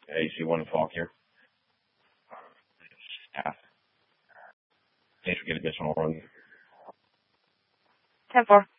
Yeah, you see one in Falk here. Staff. Thanks for getting additional run. 10-4.